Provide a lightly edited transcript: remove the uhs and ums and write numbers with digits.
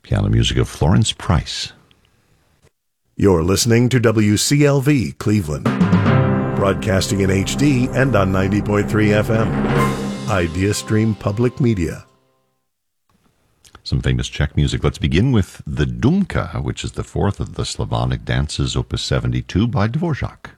Piano music of Florence Price. You're listening to WCLV Cleveland, broadcasting in HD and on 90.3 FM. IdeaStream Public Media. Some famous Czech music. Let's begin with the Dumka, which is the fourth of the Slavonic dances, opus 72 by Dvorak.